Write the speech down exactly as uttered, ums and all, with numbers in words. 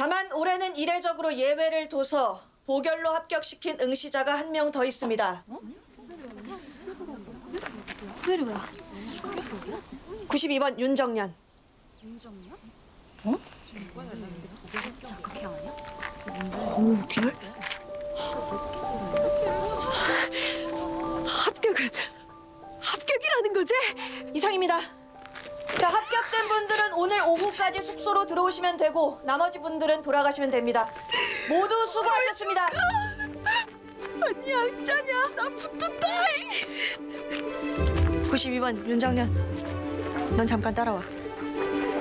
다만 올해는 이례적으로 예외를 둬서 보결로 합격시킨 응시자가 한 명 더 있습니다. 그 이름이 뭐야? 구십이 번 윤정년. 윤정이야? 어? 잠깐 걔 아니야? 보결? 합격은 합격이라는 거지? 이상입니다. 자, 합격된 분들은 오늘 오후까지 숙소로 들어오시면 되고 나머지 분들은 돌아가시면 됩니다. 모두 수고하셨습니다. 아니 약자냐? 나 붙었다. 구십이 번 윤정년, 넌 잠깐 따라와.